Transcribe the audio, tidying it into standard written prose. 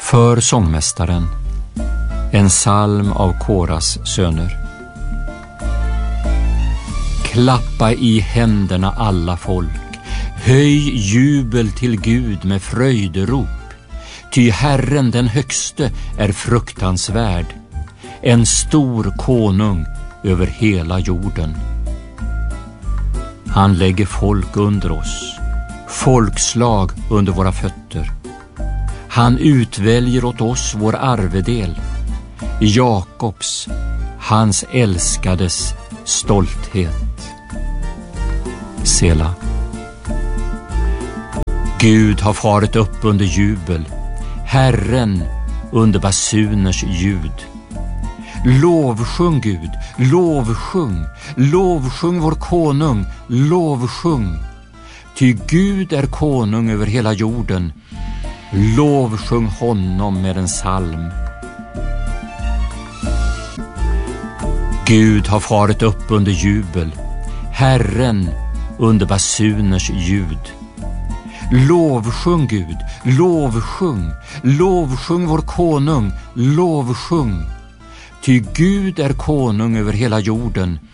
För sångmästaren, en psalm av Koras söner. Klappa i händerna alla folk, höj jubel till Gud med fröjderop, ty Herren den högste är fruktansvärd, en stor konung över hela jorden. Han lägger folk under oss, folkslag under våra fötter. Han utväljer åt oss vår arvedel, Jakobs, hans älskades stolthet. Sela. Gud har farit upp under jubel, Herren under basuners ljud. Lovsjung Gud, lovsjung, lovsjung vår konung, lovsjung. Ty Gud är konung över hela jorden, lovsjung honom med en psalm. Gud har farit upp under jubel, Herren under basuners ljud. Lovsjung Gud, lovsjung, lovsjung vår konung, lovsjung. Ty Gud är konung över hela jorden,